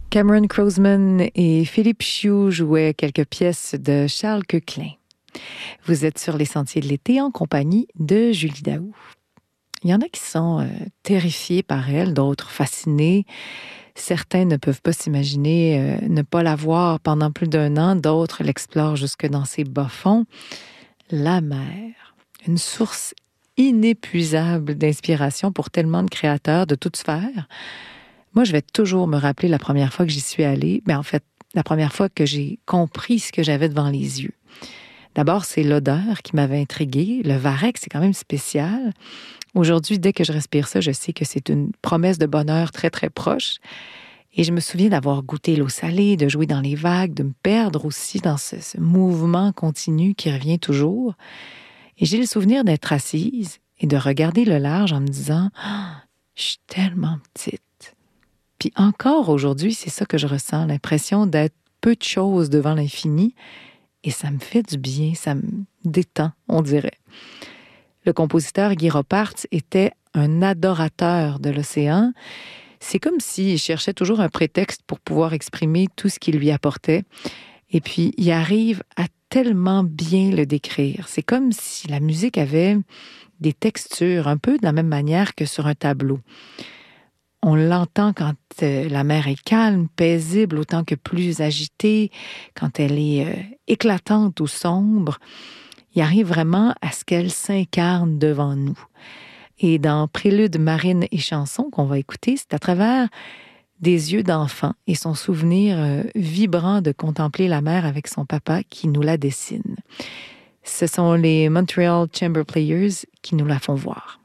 Cameron Croasman et Philippe Chiou jouaient quelques pièces de Charles Koechlin. Vous êtes sur les sentiers de l'été en compagnie de Julie Daou. Il y en a qui sont terrifiés par elle, d'autres fascinés. Certains ne peuvent pas s'imaginer ne pas la voir pendant plus d'1 an, d'autres l'explorent jusque dans ses bas-fonds. La mer, une source inépuisable d'inspiration pour tellement de créateurs de toutes sphères. Moi, je vais toujours me rappeler la première fois que j'y suis allée, en fait, la première fois que j'ai compris ce que j'avais devant les yeux. D'abord, c'est l'odeur qui m'avait intriguée. Le varech, c'est quand même spécial. Aujourd'hui, dès que je respire ça, je sais que c'est une promesse de bonheur très, très proche. Et je me souviens d'avoir goûté l'eau salée, de jouer dans les vagues, de me perdre aussi dans ce mouvement continu qui revient toujours. Et j'ai le souvenir d'être assise et de regarder le large en me disant « Je suis tellement petite ». Puis encore aujourd'hui, c'est ça que je ressens, l'impression d'être peu de choses devant l'infini. Et ça me fait du bien, ça me détend, on dirait. Le compositeur Guy Ropart était un adorateur de l'océan. C'est comme s'il cherchait toujours un prétexte pour pouvoir exprimer tout ce qui lui apportait. Et puis, il arrive à tellement bien le décrire. C'est comme si la musique avait des textures, un peu de la même manière que sur un tableau. On l'entend quand la mer est calme, paisible, autant que plus agitée, quand elle est éclatante ou sombre. Il arrive vraiment à ce qu'elle s'incarne devant nous. Et dans Prélude, Marine et Chanson, qu'on va écouter, c'est à travers des yeux d'enfant et son souvenir vibrant de contempler la mer avec son papa qui nous la dessine. Ce sont les Montreal Chamber Players qui nous la font voir.